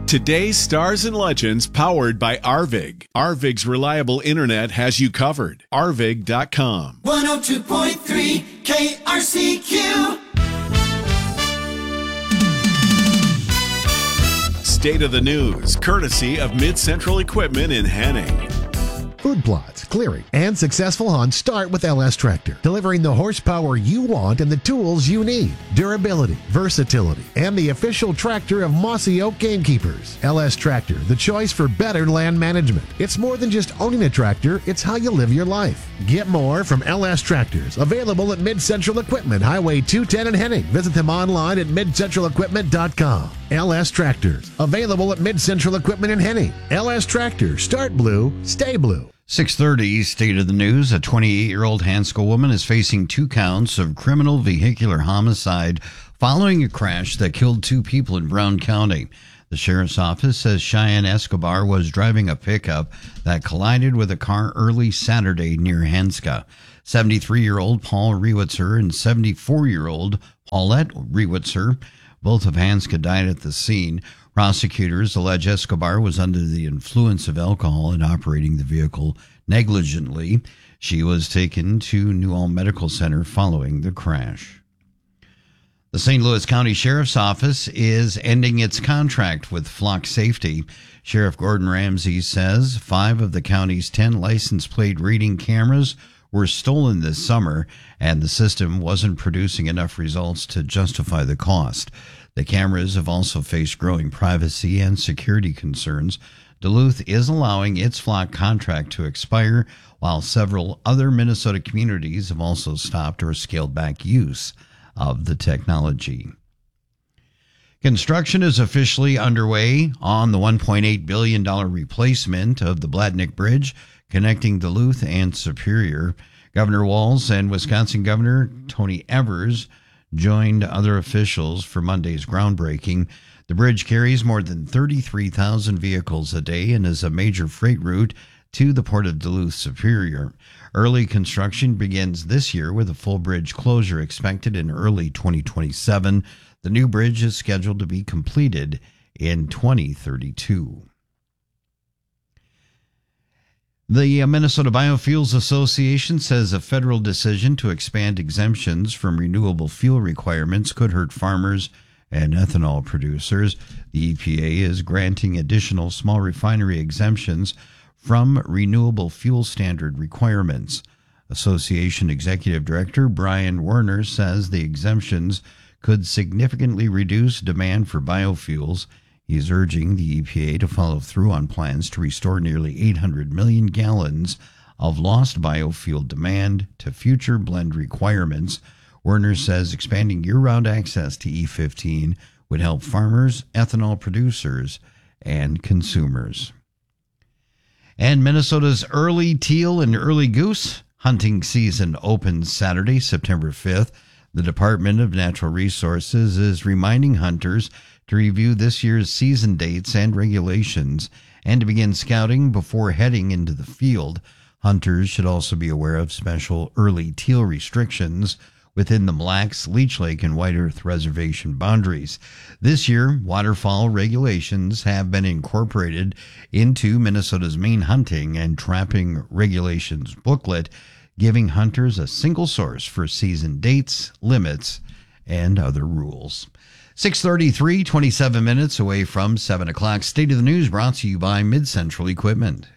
Today's stars and legends powered by Arvig. Arvig's reliable internet has you covered. Arvig.com. 102.3 KRCQ. State of the news, courtesy of Mid-Central Equipment in Henning. Food plots, clearing, and successful hunts start with LS Tractor, delivering the horsepower you want and the tools you need. Durability, versatility, and the official tractor of Mossy Oak Gamekeepers. LS Tractor, the choice for better land management. It's more than just owning a tractor, it's how you live your life. Get more from LS Tractors, available at Mid-Central Equipment, Highway 210 in Henning. Visit them online at midcentralequipment.com. LS Tractors, available at Mid-Central Equipment in Henning. LS Tractors, start blue, stay blue. 6:30, State of the News. A 28-year-old Hanscom woman is facing 2 counts of criminal vehicular homicide following a crash that killed 2 people in Brown County. The sheriff's office says Cheyenne Escobar was driving a pickup that collided with a car early Saturday near Hanska. 73-year-old Paul Rewitzer and 74-year-old Paulette Rewitzer, both of Hanska, died at the scene. Prosecutors allege Escobar was under the influence of alcohol and operating the vehicle negligently. She was taken to New Ulm Medical Center following the crash. The St. Louis County Sheriff's Office is ending its contract with Flock Safety. Sheriff Gordon Ramsey says 5 of the county's 10 license plate reading cameras were stolen this summer, and the system wasn't producing enough results to justify the cost. The cameras have also faced growing privacy and security concerns. Duluth is allowing its Flock contract to expire, while several other Minnesota communities have also stopped or scaled back use of the technology. Construction is officially underway on the $1.8 billion replacement of the Blatnick Bridge connecting Duluth and Superior. Governor Walz and Wisconsin Governor Tony Evers joined other officials for Monday's groundbreaking. The bridge carries more than 33,000 vehicles a day and is a major freight route to the port of Duluth Superior. Early construction begins this year with a full bridge closure expected in early 2027. The new bridge is scheduled to be completed in 2032. The Minnesota Biofuels Association says a federal decision to expand exemptions from renewable fuel requirements could hurt farmers and ethanol producers. The EPA is granting additional small refinery exemptions from renewable fuel standard requirements. Association Executive Director Brian Werner says the exemptions could significantly reduce demand for biofuels. He's urging the EPA to follow through on plans to restore nearly 800 million gallons of lost biofuel demand to future blend requirements. Werner says expanding year-round access to E15 would help farmers, ethanol producers, and consumers. And Minnesota's early teal and early goose hunting season opens Saturday, September 5th. The Department of Natural Resources is reminding hunters to review this year's season dates and regulations and to begin scouting before heading into the field. Hunters should also be aware of special early teal restrictions within the Mille Lacs, Leech Lake, and White Earth Reservation boundaries. This year, waterfowl regulations have been incorporated into Minnesota's main hunting and trapping regulations booklet, giving hunters a single source for season dates, limits, and other rules. 6:33, 27 minutes away from 7 o'clock. State of the News brought to you by Mid-Central Equipment.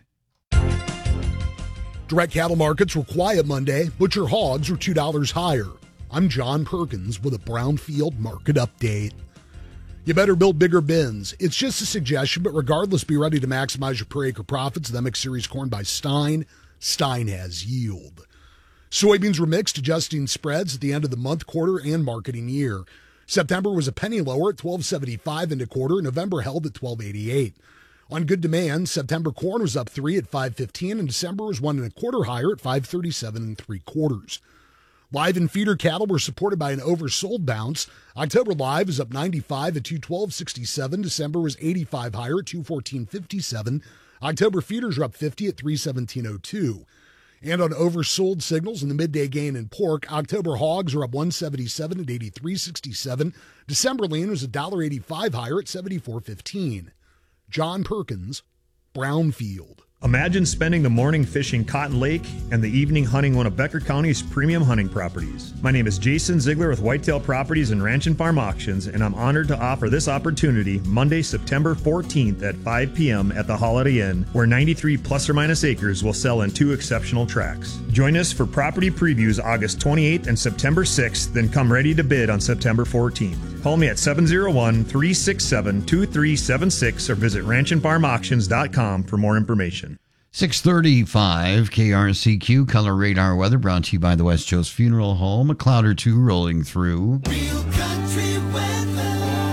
Direct cattle markets were quiet Monday. Butcher hogs were $2 higher. I'm John Perkins with a Brownfield market update. You better build bigger bins. It's just a suggestion, but regardless, be ready to maximize your per acre profits. The MX Series corn by Stein. Stein has yield. Soybeans were mixed, adjusting spreads at the end of the month, quarter, and marketing year. September was a penny lower at $12.75 into quarter. November held at $12.88. On good demand, September corn was up 3 at $5.15, and December was 1 1/4 higher at $5.37 3/4. Live and feeder cattle were supported by an oversold bounce. October live was up 95 at $212.67. December was 85 higher at $214.57. October feeders were up 50 at $317.02. And on oversold signals in the midday gain in pork, October hogs are up $177 at $83.67. December lean was $1.85 higher at $74.15. John Perkins, Brownfield. Imagine spending the morning fishing Cotton Lake and the evening hunting one of Becker County's premium hunting properties. My name is Jason Ziegler with Whitetail Properties and Ranch and Farm Auctions, and I'm honored to offer this opportunity Monday, September 14th at 5 p.m. at the Holiday Inn, where 93 plus or minus acres will sell in 2 exceptional tracts. Join us for property previews August 28th and September 6th, then come ready to bid on September 14th. Call me at 701-367-2376 or visit ranchandfarmauctions.com for more information. 6:35 KRCQ Color Radar Weather brought to you by the West Joe's Funeral Home. A cloud or two rolling through. Real country weather.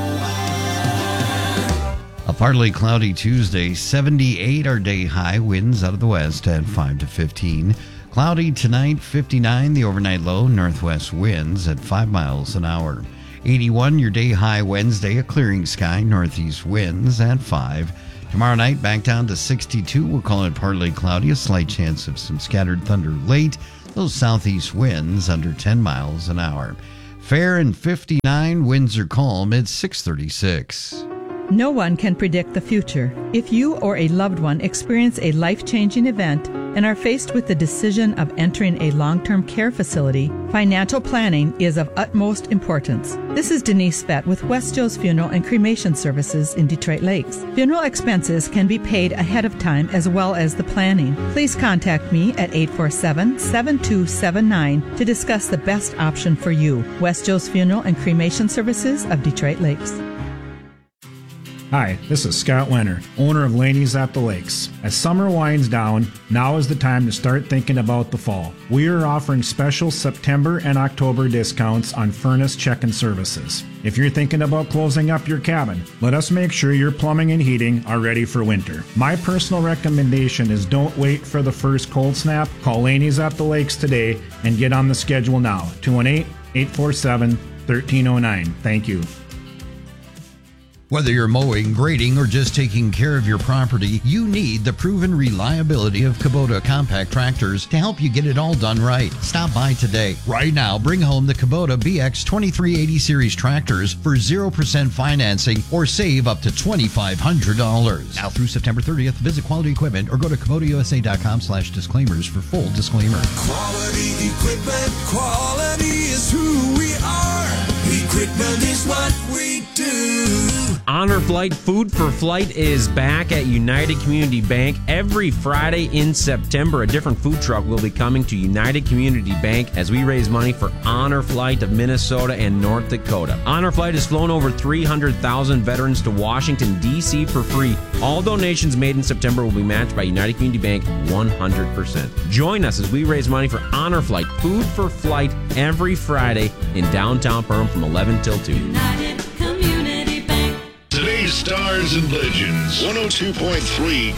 A partly cloudy Tuesday, 78 our day high, winds out of the west at 5 to 15. Cloudy tonight, 59 the overnight low, northwest winds at 5 miles an hour. 81 your day high Wednesday, a clearing sky, northeast winds at 5. Tomorrow night, back down to 62. We'll call it partly cloudy, a slight chance of some scattered thunder late. Those southeast winds under 10 miles an hour. Fair and 59, winds are calm at 6:36. No one can predict the future. If you or a loved one experience a life-changing event and are faced with the decision of entering a long-term care facility, financial planning is of utmost importance. This is Denise Fett with West Joe's Funeral and Cremation Services in Detroit Lakes. Funeral expenses can be paid ahead of time as well as the planning. Please contact me at 847-7279 to discuss the best option for you. West Joe's Funeral and Cremation Services of Detroit Lakes. Hi, this is Scott Wenner, owner of Laney's at the Lakes. As summer winds down, now is the time to start thinking about the fall. We are offering special September and October discounts on furnace check-in services. If you're thinking about closing up your cabin, let us make sure your plumbing and heating are ready for winter. My personal recommendation is don't wait for the first cold snap. Call Laney's at the Lakes today and get on the schedule now. 218-847-1309. Thank you. Whether you're mowing, grading, or just taking care of your property, you need the proven reliability of Kubota compact tractors to help you get it all done right. Stop by today. Right now, bring home the Kubota BX 2380 Series tractors for 0% financing or save up to $2,500. Now through September 30th, visit Quality Equipment or go to KubotaUSA.com/disclaimers for full disclaimer. Quality equipment, quality is who we are. Equipment is what we do. Honor Flight Food for Flight is back at United Community Bank. Every Friday in September, a different food truck will be coming to United Community Bank as we raise money for Honor Flight of Minnesota and North Dakota. Honor Flight has flown over 300,000 veterans to Washington, D.C. for free. All donations made in September will be matched by United Community Bank 100%. Join us as we raise money for Honor Flight Food for Flight every Friday in downtown Perham from 11 till 2. United Community Bank. Today's Stars and Legends, 102.3